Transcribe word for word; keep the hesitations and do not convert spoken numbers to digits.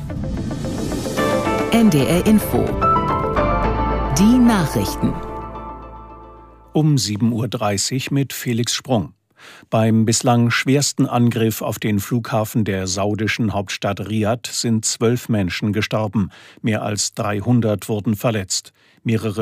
N D R Info. Die Nachrichten. Um sieben Uhr dreißig mit Felix Sprung. Beim bislang schwersten Angriff auf den Flughafen der saudischen Hauptstadt Riad sind zwölf Menschen gestorben. Mehr als dreihundert wurden verletzt. Mehrere